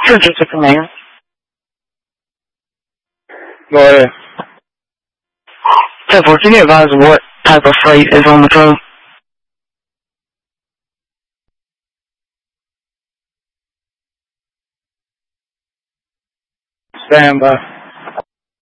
Churches of Command. Go ahead. 10-4, can you advise what type of freight is on the truck? Stand by.